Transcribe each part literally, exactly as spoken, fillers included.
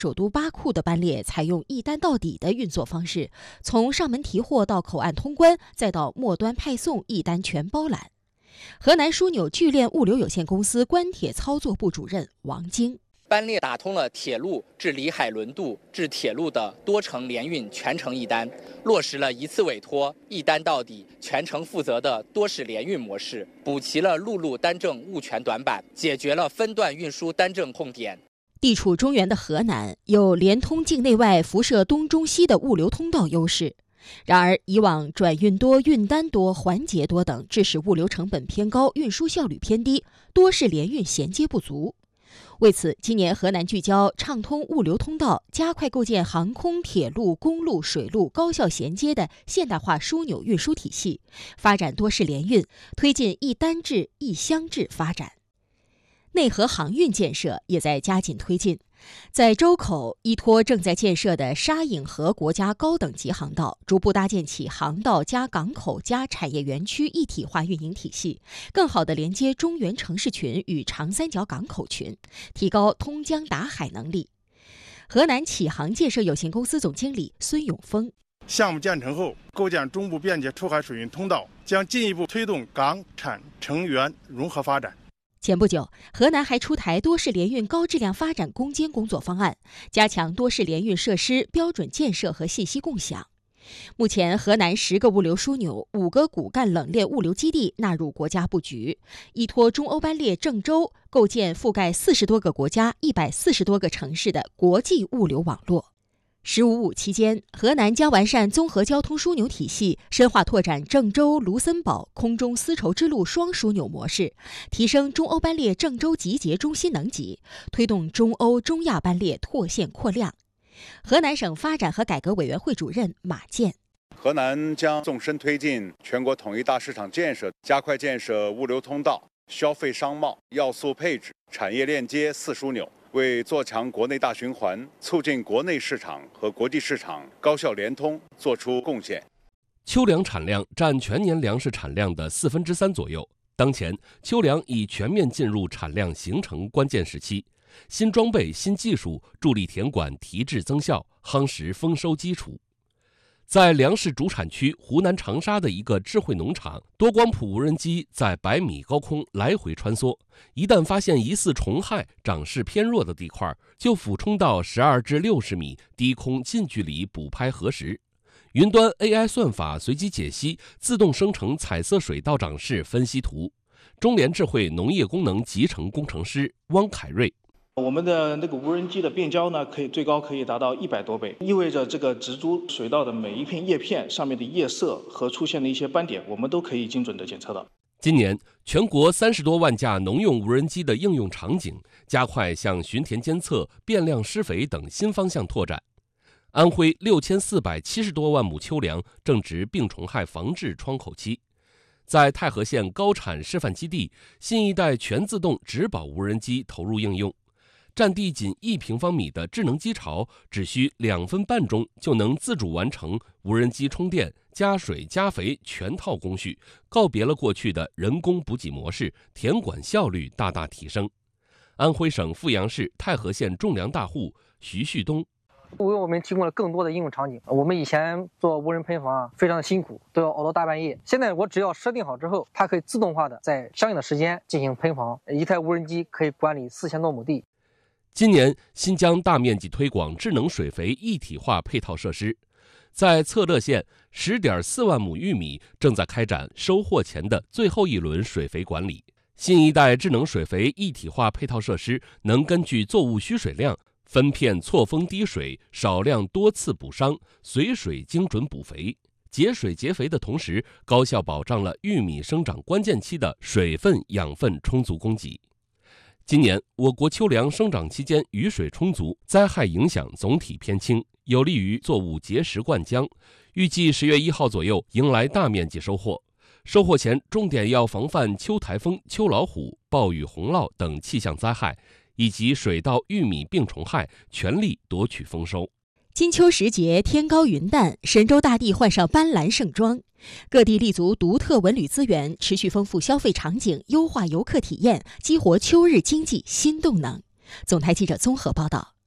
首都巴库的班列采用一单到底的运作方式，从上门提货到口岸通关，再到末端派送，一单全包揽。河南枢纽聚链物流有限公司关铁操作部主任王晶。 班列打通了铁路至里海轮渡至铁路的多程联运全程一单，落实了一次委托、一单到底、全程负责的多式联运模式，补齐了陆路单证物权短板，解决了分段运输单证痛点。 地处中原的河南有连通境内外、辐射东中西的物流通道优势。然而，以往转运多、运单多、环节多等，致使物流成本偏高、运输效率偏低，多式联运衔接不足。为此，今年河南聚焦畅通物流通道，加快构建航空、铁路、公路、水路高效衔接的现代化枢纽运输体系，发展多式联运，推进一单制、一箱制发展。内河航运建设也在加紧推进。在周口，依托正在建设的沙引河国家高等级航道，逐步搭建起航道加港口加产业园区一体化运营体系，更好地连接中原城市群与长三角港口群，提高通江达海能力。河南启航建设有限公司总经理孙永峰： 项目建成后，构建中部便捷出海水运通道，将进一步推动港产城园融合发展。 前不久，河南还出台多式联运高质量发展攻坚工作方案，加强多式联运设施标准建设和信息共享。目前，河南十个物流枢纽、五个骨干冷链物流基地纳入国家布局，依托中欧班列郑州，构建覆盖四十多个国家、一百四十多个城市的国际物流网络。十五五期间，河南将完善综合交通枢纽体系，深化拓展郑州、卢森堡空中丝绸之路双枢纽模式，提升中欧班列郑州集结中心能级，推动中欧、中亚班列拓线扩量。河南省发展和改革委员会主任马健： 河南将纵深推进全国统一大市场建设，加快建设物流通道、消费商贸、要素配置、产业链接四枢纽，为做强国内大循环、促进国内市场和国际市场高效联通作出贡献。 秋粮产量占全年粮食产量的四分之三左右。当前，秋粮已全面进入产量形成关键时期，新装备、新技术助力田管提质增效，夯实丰收基础。在粮食主产区湖南长沙的一个智慧农场，多光谱无人机在百米高空来回穿梭，一旦发现疑似虫害、长势偏弱的地块，就俯冲到十二至六十米低空近距离捕拍核实。云端 A I 算法随机解析，自动生成彩色水稻长势分析图。中联智慧农业功能集成工程师汪凯瑞： 我们的那个无人机的变焦呢，可以最高可以达到一百多倍，意味着这个植株水稻的每一片叶片上面的叶色和出现的一些斑点，我们都可以精准的检测到。 今年，全国三十多万架农用无人机的应用场景加快向巡田监测、变量施肥等新方向拓展。安徽六千四百七十多万亩秋粮正值病虫害防治窗口期。在太和县高产示范基地，新一代全自动植保无人机投入应用。占地仅一平方米的智能机巢，只需两分半钟就能自主完成无人机充电、加水、加肥全套工序，告别了过去的人工补给模式，田管效率大大提升。安徽省阜阳市太和县种粮大户徐旭东： 为我们提供了更多的应用场景。我们以前做无人喷房啊，非常的辛苦，都要熬到大半夜。现在我只要设定好之后，它可以自动化的在相应的时间进行喷房。一台无人机可以管理四千多亩地。 今年，新疆大面积推广智能水肥一体化配套设施。在策勒县，十点四万亩玉米正在开展收获前的最后一轮水肥管理。新一代智能水肥一体化配套设施能根据作物需水量分片错峰滴水，少量多次补伤，随水精准补肥，节水节肥的同时，高效保障了玉米生长关键期的水分、养分充足供给。今年，我国秋粮生长期间雨水充足，灾害影响总体偏轻，有利于作物结实灌浆。预计十月一号左右迎来大面积收获。收获前，重点要防范秋台风、秋老虎、暴雨洪涝等气象灾害，以及水稻、玉米病虫害，全力夺取丰收。 金秋时节，天高云淡，神州大地换上斑斓盛装。各地立足独特文旅资源，持续丰富消费场景，优化游客体验，激活秋日经济新动能。总台记者综合报道。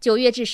九月至